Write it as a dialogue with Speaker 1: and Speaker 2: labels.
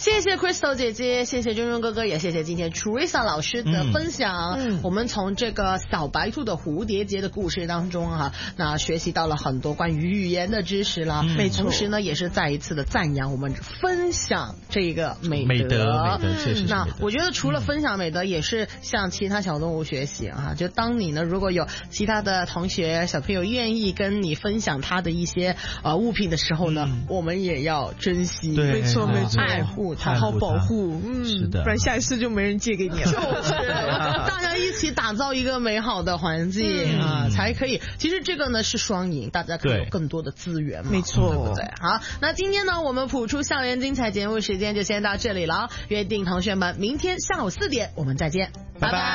Speaker 1: 谢谢 Crystal 姐姐，谢谢君君哥哥，也谢谢今天 Teresa 老师的分享。我们从这个小白兔的蝴蝶结的故事当中那学习到了很多关于语言的知识啦。同时呢，也是再一次的赞扬我们分享这个美德，
Speaker 2: 确实。
Speaker 1: 那我觉得除了分享美德，也是向其他小动物学习就当你呢，如果有其他的同学小朋友愿意跟你分享他的一些物品的时候呢，我们也要珍惜，
Speaker 3: 没错，
Speaker 1: 爱护它，
Speaker 3: 好好保护，
Speaker 2: 是的，
Speaker 3: 不然下一次就没人借给你了。
Speaker 1: 大家一起打造一个美好的环境才可以。其实这个呢是双赢，大家可以有更多的资源嘛，
Speaker 3: 没错，
Speaker 1: 对不对？好，那今天呢，我们谱出校园精彩节目时间就先到这里了，约定同学们明天下午4点我们再见，拜拜。